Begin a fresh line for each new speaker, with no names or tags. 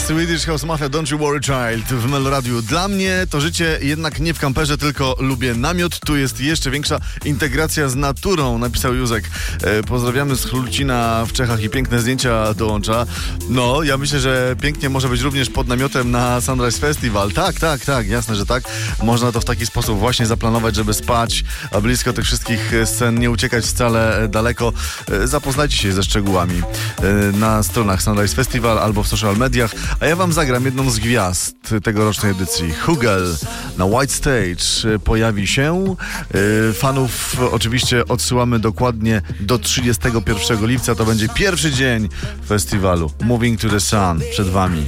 Swedish House Mafia, Don't You Worry Child w Meloradiu. Dla mnie to życie jednak nie w kamperze, tylko lubię namiot. Tu jest jeszcze większa integracja z naturą, napisał Józek. Pozdrawiamy z Chlucina w Czechach i piękne zdjęcia dołącza. No, ja myślę, że pięknie może być również pod namiotem na Sunrise Festival. Tak, jasne, że tak. Można to w taki sposób właśnie zaplanować, żeby spać, a blisko tych wszystkich scen, nie uciekać wcale daleko. Zapoznajcie się ze szczegółami na stronach Sunrise Festival albo w social mediach, a ja wam zagram jedną z gwiazd tegorocznej edycji. Hugel na White Stage pojawi się. Fanów oczywiście odsyłamy dokładnie do 31 lipca. To będzie pierwszy dzień festiwalu. Moving to the Sun przed wami.